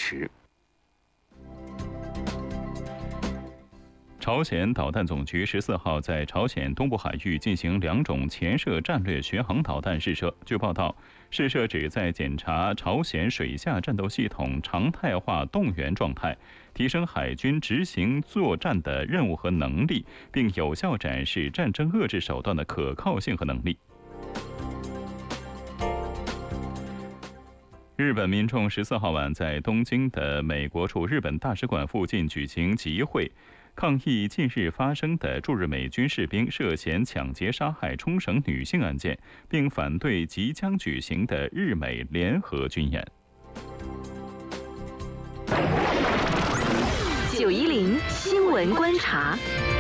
持。 朝鲜导弹总局14号在朝鲜东部海域进行2种潜射战略巡航导弹试射。据报道，试射旨在检查朝鲜水下战斗系统常态化动员状态，提升海军执行作战的任务和能力，并有效展示战争遏制手段的可靠性和能力。日本民众14号晚在东京的美国驻日本大使馆附近举行集会，抗议近日发生的驻日美军士兵涉嫌抢劫杀害冲绳女性案件，并反对即将举行的日美联合军演。 910新闻观察。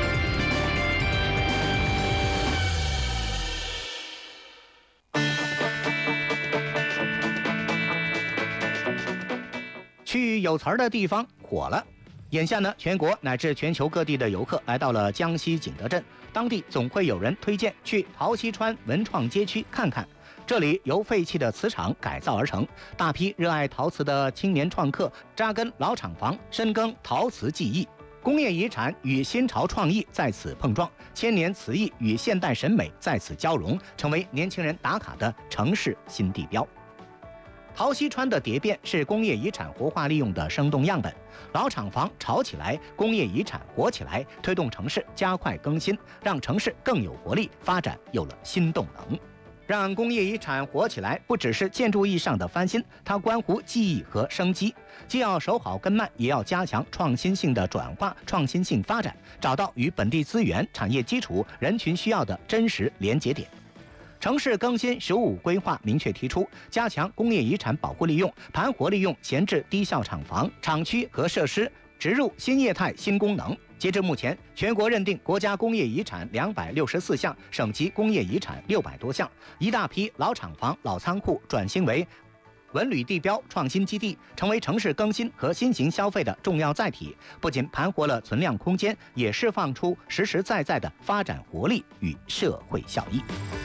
去有词儿的地方火了。眼下呢，全国乃至全球各地的游客来到了江西景德镇，当地总会有人推荐去陶溪川文创街区看看。这里由废弃的瓷厂改造而成，大批热爱陶瓷的青年创客扎根老厂房，深耕陶瓷技艺。工业遗产与新潮创意在此碰撞，千年瓷艺与现代审美在此交融，成为年轻人打卡的城市新地标。陶溪川的蝶变是工业遗产活化利用的生动样本，老厂房炒起来，工业遗产活起来，推动城市加快更新，让城市更有活力，发展有了新动能。让工业遗产活起来，不只是建筑意义上的翻新，它关乎记忆和生机，既要守好根脉，也要加强创新性的转化、创新性发展，找到与本地资源、产业基础、人群需要的真实连结点。城市更新“15+5”规划明确提出，加强工业遗产保护利用，盘活利用闲置低效厂房、厂区和设施，植入新业态、新功能。截至目前，全国认定国家工业遗产264项，省级工业遗产600多项，一大批老厂房、老仓库转型为文旅地标、创新基地，成为城市更新和新型消费的重要载体。不仅盘活了存量空间，也释放出实实在在的发展活力与社会效益。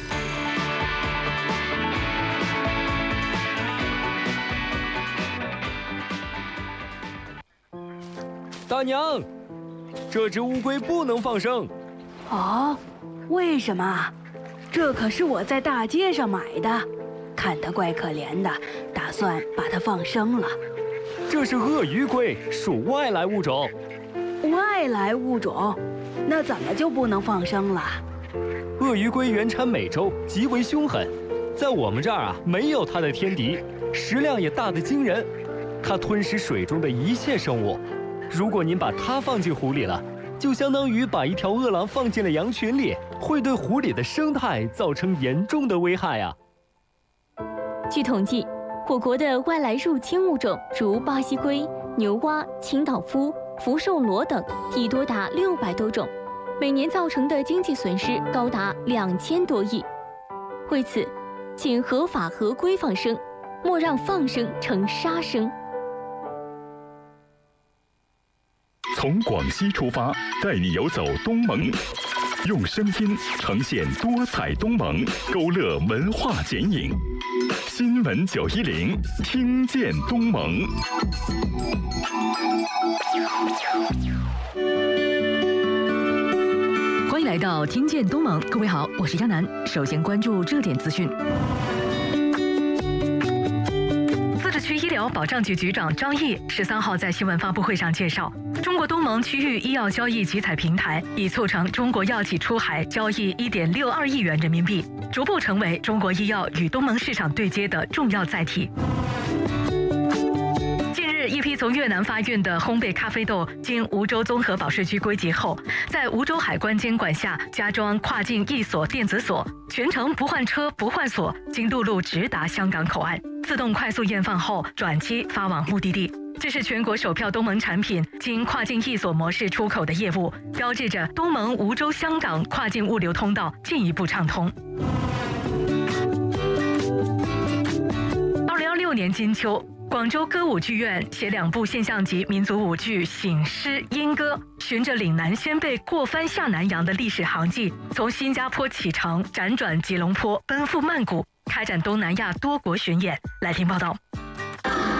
大娘，这只乌龟不能放生。 哦，为什么？这可是我在大街上买的，看它怪可怜的，打算把它放生了。 这是鳄鱼龟，属外来物种。 外来物种？那怎么就不能放生了？ 鳄鱼龟原产美洲，极为凶狠，在我们这儿啊，没有它的天敌，食量也大得惊人。它吞食水中的一切生物。如果您把它放进湖里了，就相当于把一条饿狼放进了羊群里，会对湖里的生态造成严重的危害啊。 据统计，我国的外来入侵物种如巴西龟、牛蛙、清道夫、福寿螺等已多达600多种，每年造成的经济损失高达2000多亿。为此，请合法合规放生，莫让放生成杀生。 从广西出发，带你游走东盟，用声音呈现多彩东盟，勾勒文化剪影。新闻910，听见东盟。 欢迎来到听见东盟，各位好，我是亚楠。首先关注热点资讯。自治区医疗保障局局长张毅13号在新闻发布会上介绍，中国东盟区域医药交易集采平台已促成中国药企出海交易1.62亿元人民币，逐步成为中国医药与东盟市场对接的重要载体。一批从越南发运的烘焙咖啡豆经梧州综合保税区归集后，在梧州海关监管下加装跨境一锁电子锁，全程不换车不换锁，经陆路直达香港口岸，自动快速验放后转机发往目的地。这是全国首票东盟产品经跨境一锁模式出口的业务，标志着东盟梧州香港跨境物流通道进一步畅通。2016年金秋，广州歌舞剧院携2部现象级民族舞剧《醒狮》《莺歌》，循着岭南先辈过番下南洋的历史航迹，从新加坡启程，辗转吉隆坡，奔赴曼谷，开展东南亚多国巡演。来听报道。